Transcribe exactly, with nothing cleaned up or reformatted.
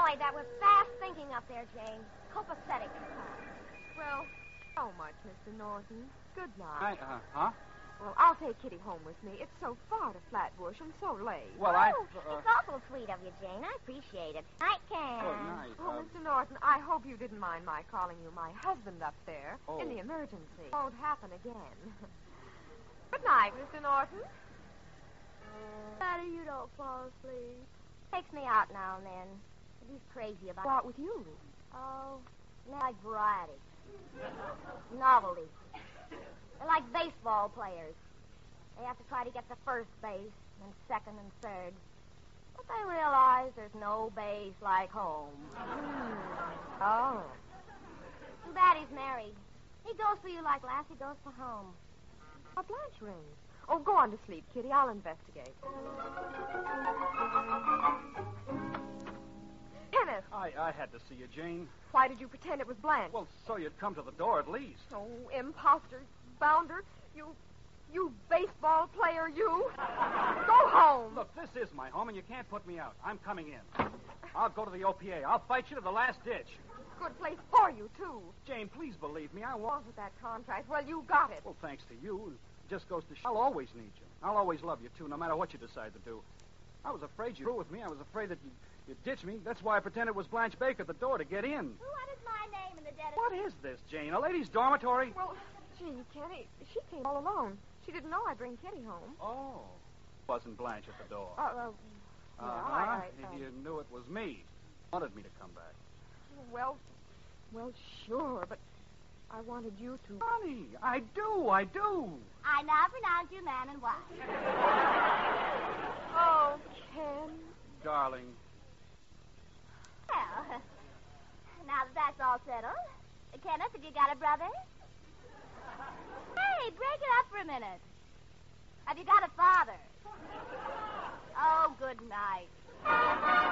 golly, that was fast thinking up there, Jane. Copacetic. Well, so much, Mister Norton. Good night. I, uh, huh? Well, I'll take Kitty home with me. It's so far to Flatbush and so late. Well, I... Oh, Uh, it's awful sweet of you, Jane. I appreciate it. Night, Ken. Good night. Oh, uh, Mister Norton, I hope you didn't mind my calling you my husband up there Oh. in the emergency. It won't happen again. Good night, Mister Norton. Daddy, you don't fall asleep. Takes me out now and then. But he's crazy about Go out with you. Oh, they like variety. Novelty. They're like baseball players. They have to try to get to first base, and second and third. But they realize there's no base like home. Hmm. Oh. Too bad he's married. He goes for you like Lassie goes for home. A Blanche ring. Oh, go on to sleep, Kitty. I'll investigate. Kenneth, I, I had to see you, Jane. why did you pretend it was Blanche? Well, so you'd come to the door at least. Oh, imposter, bounder, you, you baseball player, you. Go home. Look, this is my home, and you can't put me out. I'm coming in. I'll go to the O P A. I'll fight you to the last ditch. Good place for you, too. Jane, please believe me. I What want... with that contract? Well, you got it. Well, thanks to you. It just goes to show I'll always need you. I'll always love you, too, no matter what you decide to do. I was afraid you'd through with me. I was afraid that you'd, you'd ditch me. That's why I pretended it was Blanche Baker at the door to get in. Who wanted my name in the dead of... What is this, Jane? A ladies' dormitory? Well, gee, Kenny, she came all alone. She didn't know I'd bring Kitty home. Oh. Wasn't Blanche at the door. Uh, uh, Uh-huh. I- I- If you knew it was me, wanted me to come back. well, well, sure, but I wanted you to. Honey, I do, I do. I now pronounce you man and wife. Oh, Ken. Darling. Well, now that that's all settled, Kenneth, have you got a brother? Hey, break it up for a minute. Have you got a father? Oh, good night.